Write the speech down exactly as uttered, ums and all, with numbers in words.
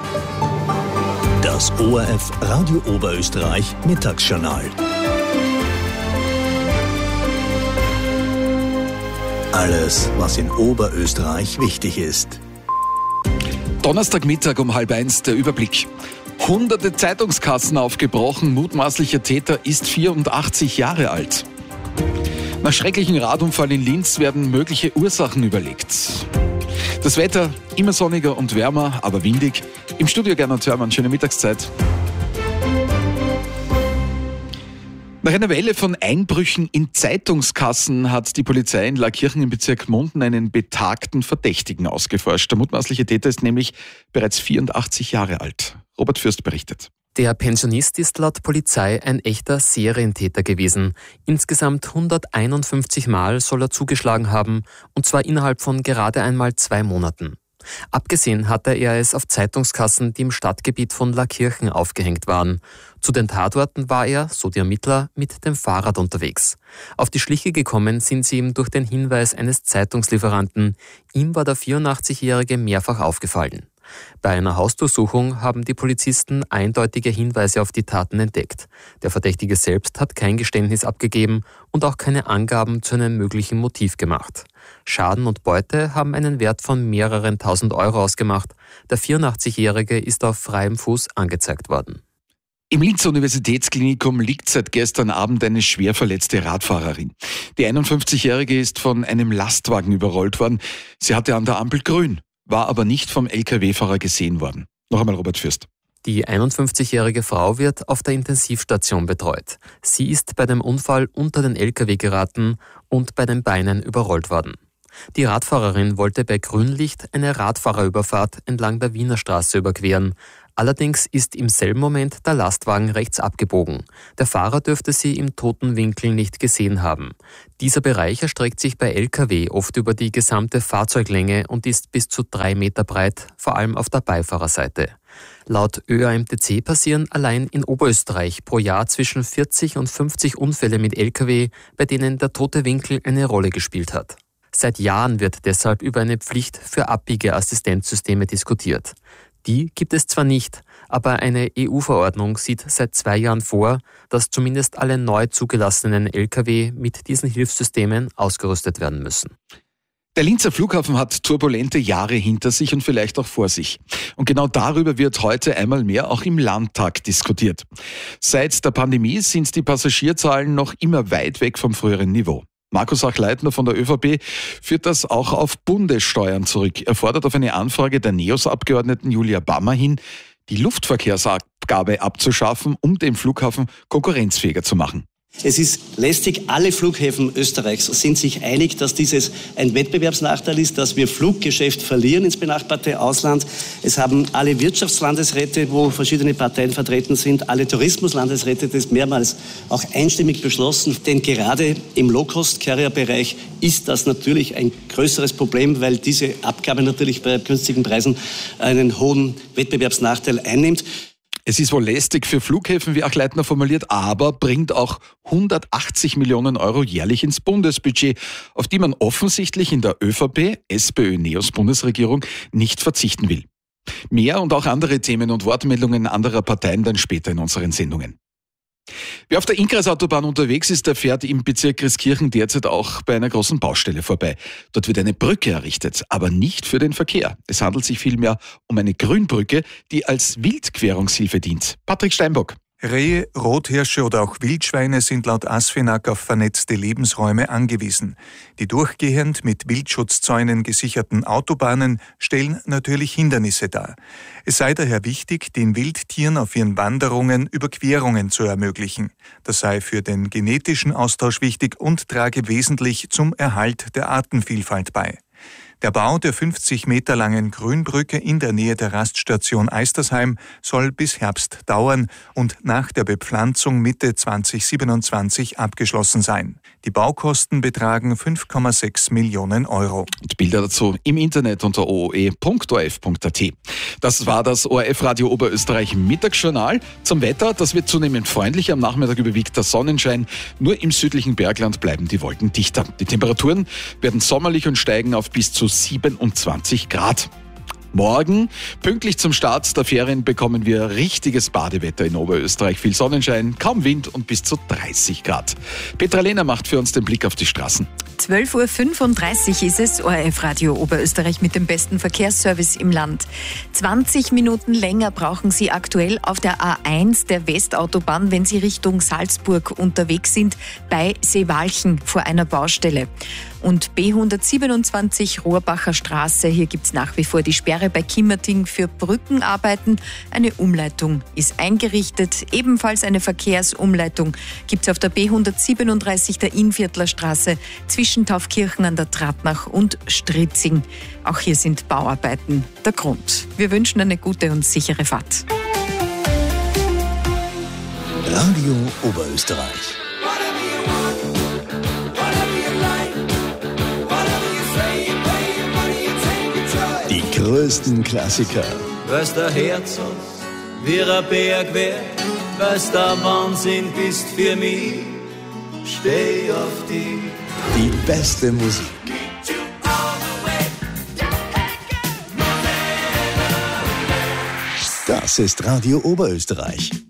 Das O R F Radio Oberösterreich Mittagsjournal. Alles, was in Oberösterreich wichtig ist. Donnerstagmittag um halb eins der Überblick. Hunderte Zeitungskassen aufgebrochen, mutmaßlicher Täter ist vierundachtzig Jahre alt. Nach schrecklichen Radunfall in Linz werden mögliche Ursachen überlegt. Das Wetter immer sonniger und wärmer, aber windig. Im Studio Gernot Hörmann, schöne Mittagszeit. Nach einer Welle von Einbrüchen in Zeitungskassen hat die Polizei in Laakirchen im Bezirk Munden einen betagten Verdächtigen ausgeforscht. Der mutmaßliche Täter ist nämlich bereits vierundachtzig Jahre alt. Robert Fürst berichtet. Der Pensionist ist laut Polizei ein echter Serientäter gewesen. Insgesamt hunderteinundfünfzig Mal soll er zugeschlagen haben, und zwar innerhalb von gerade einmal zwei Monaten. Abgesehen hatte er es auf Zeitungskassen, die im Stadtgebiet von Laakirchen aufgehängt waren. Zu den Tatorten war er, so die Ermittler, mit dem Fahrrad unterwegs. Auf die Schliche gekommen sind sie ihm durch den Hinweis eines Zeitungslieferanten. Ihm war der vierundachtzigjährige mehrfach aufgefallen. Bei einer Hausdurchsuchung haben die Polizisten eindeutige Hinweise auf die Taten entdeckt. Der Verdächtige selbst hat kein Geständnis abgegeben und auch keine Angaben zu einem möglichen Motiv gemacht. Schaden und Beute haben einen Wert von mehreren tausend Euro ausgemacht. Der vierundachtzigjährige ist auf freiem Fuß angezeigt worden. Im Linzer Universitätsklinikum liegt seit gestern Abend eine schwer verletzte Radfahrerin. Die einundfünfzigjährige ist von einem Lastwagen überrollt worden. Sie hatte an der Ampel grün, war aber nicht vom L K W-Fahrer gesehen worden. Noch einmal Robert Fürst. Die einundfünfzigjährige Frau wird auf der Intensivstation betreut. Sie ist bei dem Unfall unter den L K W geraten und bei den Beinen überrollt worden. Die Radfahrerin wollte bei Grünlicht eine Radfahrerüberfahrt entlang der Wiener Straße überqueren. Allerdings ist im selben Moment der Lastwagen rechts abgebogen. Der Fahrer dürfte sie im toten Winkel nicht gesehen haben. Dieser Bereich erstreckt sich bei L K W oft über die gesamte Fahrzeuglänge und ist bis zu drei Meter breit, vor allem auf der Beifahrerseite. Laut Ö A M T C passieren allein in Oberösterreich pro Jahr zwischen vierzig und fünfzig Unfälle mit L K W, bei denen der tote Winkel eine Rolle gespielt hat. Seit Jahren wird deshalb über eine Pflicht für Abbiegeassistenzsysteme diskutiert. Die gibt es zwar nicht, aber eine E U-Verordnung sieht seit zwei Jahren vor, dass zumindest alle neu zugelassenen L K W mit diesen Hilfssystemen ausgerüstet werden müssen. Der Linzer Flughafen hat turbulente Jahre hinter sich und vielleicht auch vor sich. Und genau darüber wird heute einmal mehr auch im Landtag diskutiert. Seit der Pandemie sind die Passagierzahlen noch immer weit weg vom früheren Niveau. Markus Achleitner von der ÖVP führt das auch auf Bundessteuern zurück. Er fordert auf eine Anfrage der NEOS-Abgeordneten Julia Bammer hin, die Luftverkehrsabgabe abzuschaffen, um den Flughafen konkurrenzfähiger zu machen. Es ist lästig, alle Flughäfen Österreichs sind sich einig, dass dieses ein Wettbewerbsnachteil ist, dass wir Fluggeschäft verlieren ins benachbarte Ausland. Es haben alle Wirtschaftslandesräte, wo verschiedene Parteien vertreten sind, alle Tourismuslandesräte das mehrmals auch einstimmig beschlossen. Denn gerade im Low-Cost-Carrier-Bereich ist das natürlich ein größeres Problem, weil diese Abgabe natürlich bei günstigen Preisen einen hohen Wettbewerbsnachteil einnimmt. Es ist wohl lästig für Flughäfen, wie Achleitner formuliert, aber bringt auch hundertachtzig Millionen Euro jährlich ins Bundesbudget, auf die man offensichtlich in der ÖVP, SPÖ-NEOS-Bundesregierung nicht verzichten will. Mehr und auch andere Themen und Wortmeldungen anderer Parteien dann später in unseren Sendungen. Wer auf der Innkreisautobahn unterwegs ist, der fährt im Bezirk Christkirchen derzeit auch bei einer großen Baustelle vorbei. Dort wird eine Brücke errichtet, aber nicht für den Verkehr. Es handelt sich vielmehr um eine Grünbrücke, die als Wildquerungshilfe dient. Patrick Steinbock. Rehe, Rothirsche oder auch Wildschweine sind laut ASFINAG auf vernetzte Lebensräume angewiesen. Die durchgehend mit Wildschutzzäunen gesicherten Autobahnen stellen natürlich Hindernisse dar. Es sei daher wichtig, den Wildtieren auf ihren Wanderungen Überquerungen zu ermöglichen. Das sei für den genetischen Austausch wichtig und trage wesentlich zum Erhalt der Artenvielfalt bei. Der Bau der fünfzig Meter langen Grünbrücke in der Nähe der Raststation Eistersheim soll bis Herbst dauern und nach der Bepflanzung Mitte zweitausendsiebenundzwanzig abgeschlossen sein. Die Baukosten betragen fünf Komma sechs Millionen Euro. Und Bilder dazu im Internet unter o o e punkt o r f punkt a t. Das war das O R F Radio Oberösterreich Mittagsjournal. Zum Wetter, das wird zunehmend freundlicher. Am Nachmittag überwiegt der Sonnenschein. Nur im südlichen Bergland bleiben die Wolken dichter. Die Temperaturen werden sommerlich und steigen auf bis zu siebenundzwanzig Grad. Morgen, pünktlich zum Start der Ferien, bekommen wir richtiges Badewetter in Oberösterreich. Viel Sonnenschein, kaum Wind und bis zu dreißig Grad. Petra Lehner macht für uns den Blick auf die Straßen. zwölf Uhr fünfunddreißig ist es, O R F Radio Oberösterreich mit dem besten Verkehrsservice im Land. zwanzig Minuten länger brauchen Sie aktuell auf der A eins der Westautobahn, wenn Sie Richtung Salzburg unterwegs sind, bei Seewalchen vor einer Baustelle. Und B hundertsiebenundzwanzig Rohrbacher Straße, hier gibt es nach wie vor die Sperre bei Kimmerting für Brückenarbeiten. Eine Umleitung ist eingerichtet. Ebenfalls eine Verkehrsumleitung gibt es auf der B hundertsiebenunddreißig der Innviertler Straße zwischen Taufkirchen an der Tratnach und Stritzing. Auch hier sind Bauarbeiten der Grund. Wir wünschen eine gute und sichere Fahrt. Radio Oberösterreich. Die größten Klassiker. Weil's der Herz wie ein Berg wär, weil's der Wahnsinn bist für mich, steh auf dich. Die beste Musik. Das ist Radio Oberösterreich.